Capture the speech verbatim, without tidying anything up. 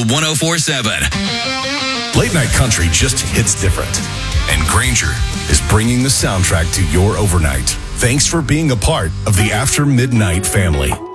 one oh four point seven. Late night country just hits different. And Granger is bringing the soundtrack to your overnight. Thanks for being a part of the After Midnight family.